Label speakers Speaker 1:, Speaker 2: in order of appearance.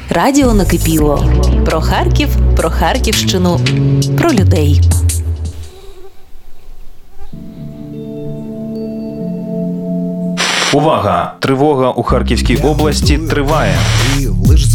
Speaker 1: Радіо накипіло. Про Харків, про Харківщину, про людей.
Speaker 2: Увага! Тривога у Харківській області триває.